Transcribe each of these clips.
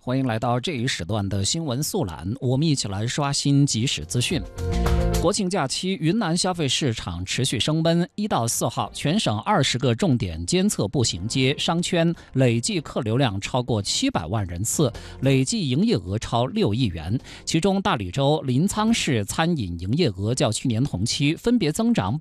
欢迎来到这一时段的新闻速览，我们一起来刷新即时资讯。国庆假期，云南消费市场持续升温。1到4号，全省20个重点监测步行街、商圈累计客流量超过700万人次，累计营业额超6亿元。其中，大理州临沧市餐饮营业额较去年同期分别增长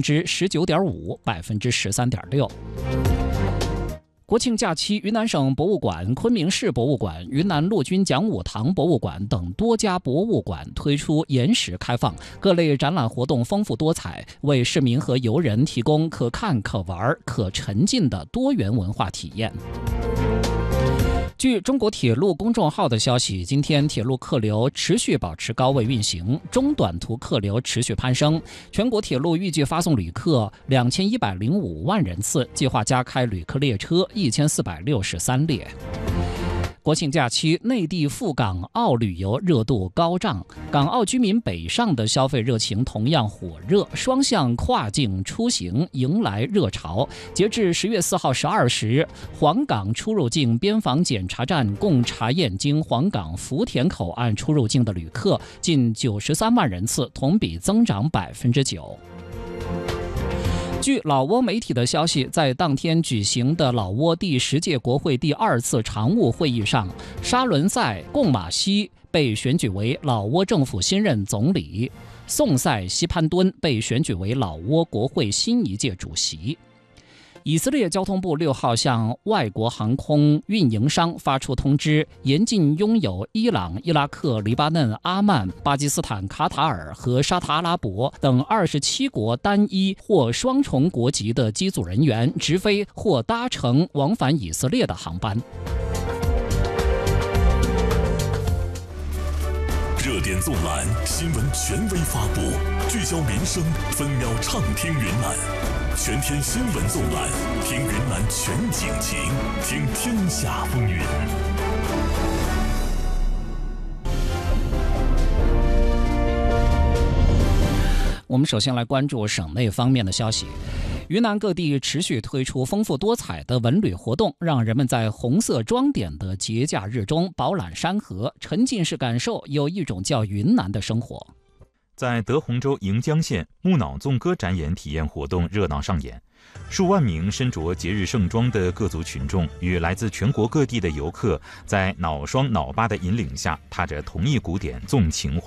19.5%、13.6%。国庆假期，云南省博物馆、昆明市博物馆、云南陆军讲武堂博物馆等多家博物馆推出延时开放，各类展览活动丰富多彩，为市民和游人提供可看、可玩、可沉浸的多元文化体验。据中国铁路公众号的消息，今天铁路客流持续保持高位运行，中短途客流持续攀升。全国铁路预计发送旅客2105万人次，计划加开旅客列车1463列。国庆假期，内地赴港澳旅游热度高涨，港澳居民北上的消费热情同样火热，双向跨境出行迎来热潮。截至10月4号12时，黄港出入境边防检查站共查验经黄港福田口岸出入境的旅客近93万人次，同比增长9%。据老挝媒体的消息，在当天举行的老挝第10届国会第2次常务会议上，沙伦塞贡马西被选举为老挝政府新任总理，宋塞西潘敦被选举为老挝国会新一届主席。以色列交通部6号向外国航空运营商发出通知，严禁拥有伊朗、伊拉克、黎巴嫩、阿曼、巴基斯坦、卡塔尔和沙特阿拉伯等27国单一或双重国籍的机组人员直飞或搭乘往返以色列的航班。 热点纵览，新闻权威发布，聚焦民生，分秒畅听云南。全天新闻纵览，听云南全景情，听天下风云。 我们首先来关注省内方面的消息。云南各地持续推出丰富多彩的文旅活动，让人们在红色装点的节假日中饱览山河，沉浸式感受有一种叫云南的生活。 在德宏州盈江县，木脑纵歌展演体验活动热闹上演，数万名身着节日盛装的各族群众与来自全国各地的游客，在脑双脑八的引领下，踏着同一鼓点纵情